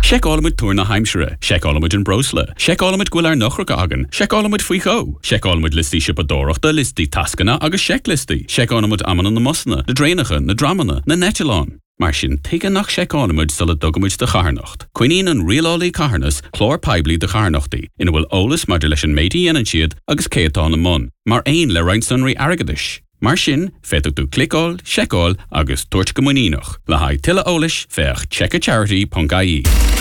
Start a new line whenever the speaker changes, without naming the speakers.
Seálamid túr na heimsere, seálamid an brosla, seálamid gwyl ar nachrach agan, seálamid faoi cho, seálamid listí sipadóireachta, listí tascana agus seachlistí, seálamid amanan na mosna, na dréanacha, na dramana, na netilán. Mar sin tuige nach seálamid sula dogamid de charnacht. Cuinín an rialálaí carnas, chlór peibli de charnachtaí, ina bhfuil ólas maidir leis an méidí enan siad agus céatán na mun, mar aon le reinsanraí airgadis. Mar sin, féadach tú clicáil, seáil agus tuairt go muínoch. Le haid tuile ólis feach checkacharity.ie.